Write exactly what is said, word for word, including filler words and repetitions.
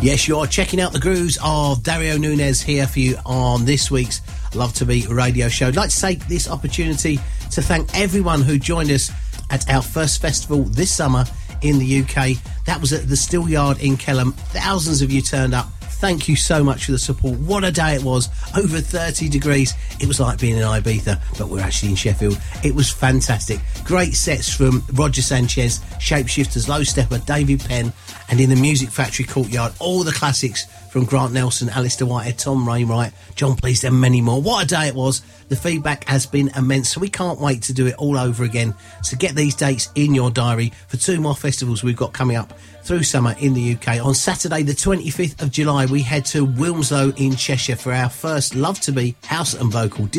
Yes, you're checking out the grooves of Dario Nunez here for you on this week's Love to Be radio show. I'd like to take this opportunity to thank everyone who joined us at our first festival this summer in the U K. That was at the Still Yard in Kelham. Thousands of you turned up. Thank you so much for the support. What a day it was. Over thirty degrees. It was like being in Ibiza, but we're actually in Sheffield. It was fantastic. Great sets from Roger Sanchez, Shapeshifters, Low Stepper, David Penn, and in the Music Factory Courtyard, all the classics from Grant Nelson, Alistair Whitehead, Tom Wainwright, John Cleese, and many more. What a day it was. The feedback has been immense, so we can't wait to do it all over again. So get these dates in your diary for two more festivals we've got coming up through summer in the U K. On Saturday, the twenty-fifth of July, we head to Wilmslow in Cheshire for our first Love to Be house and vocal